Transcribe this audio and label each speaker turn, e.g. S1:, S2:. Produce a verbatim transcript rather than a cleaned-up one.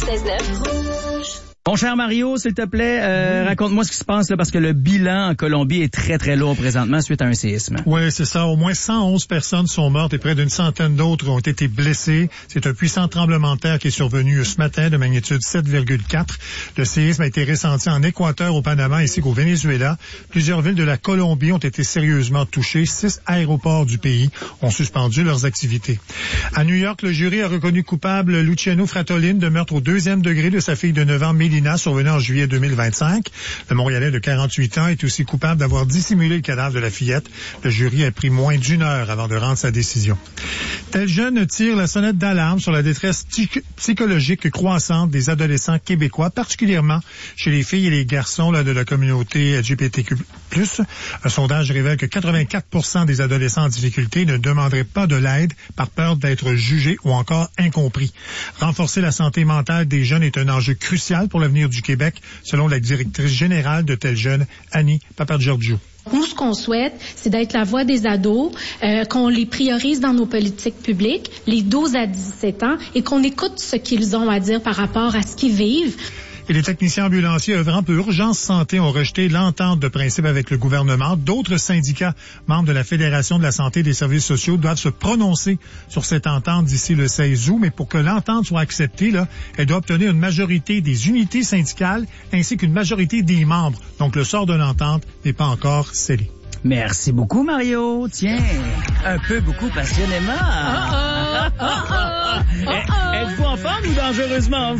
S1: quatre-vingt-seize neuf.
S2: Mon cher Mario, s'il te plaît, euh, oui. raconte-moi ce qui se passe là, parce que le bilan en Colombie est très, très lourd présentement suite à un séisme.
S3: Oui, c'est ça. Au moins cent onze personnes sont mortes et près d'une centaine d'autres ont été blessées. C'est un puissant tremblement de terre qui est survenu ce matin de magnitude sept virgule quatre. Le séisme a été ressenti en Équateur, au Panama ainsi qu'au Venezuela. Plusieurs villes de la Colombie ont été sérieusement touchées. Six aéroports du pays ont suspendu leurs activités. À New York, le jury a reconnu coupable Luciano Fratolin de meurtre au deuxième degré de sa fille de neuf ans, Mélina, survenue en juillet deux mille vingt-cinq. Le Montréalais de quarante-huit ans est aussi coupable d'avoir dissimulé le cadavre de la fillette. Le jury a pris moins d'une heure avant de rendre sa décision. Tel jeune tire la sonnette d'alarme sur la détresse psychologique croissante des adolescents québécois, particulièrement chez les filles et les garçons là, de la communauté L G B T Q plus. Un sondage révèle que quatre-vingt-quatre pour cent des adolescents en difficulté ne demanderaient pas de l'aide par peur d'être jugés ou encore incompris. Renforcer la santé mentale des jeunes est un enjeu crucial pour l'avenir du Québec, selon la directrice générale de Tel Jeune, Annie Papagiorgio.
S4: Nous, ce qu'on souhaite, c'est d'être la voix des ados, euh, qu'on les priorise dans nos politiques publiques, les douze à dix-sept ans, et qu'on écoute ce qu'ils ont à dire par rapport à ce qu'ils vivent.
S3: Et les techniciens ambulanciers œuvrant pour Urgence Santé ont rejeté l'entente de principe avec le gouvernement. D'autres syndicats, membres de la Fédération de la santé et des services sociaux, doivent se prononcer sur cette entente d'ici le seize août. Mais pour que l'entente soit acceptée, là, elle doit obtenir une majorité des unités syndicales ainsi qu'une majorité des membres. Donc le sort de l'entente n'est pas encore scellé.
S2: Merci beaucoup, Mario. Tiens, un peu beaucoup passionnément.
S4: Oh oh, oh oh, oh oh.
S2: Êtes-vous en forme ou dangereusement en